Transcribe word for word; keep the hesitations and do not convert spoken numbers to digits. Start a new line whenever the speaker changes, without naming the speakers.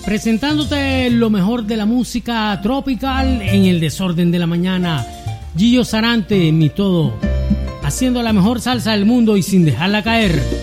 Presentándote lo mejor de la música tropical en el desorden de la mañana. Gillo Sarante, mi todo. Haciendo la mejor salsa del mundo y sin dejarla caer.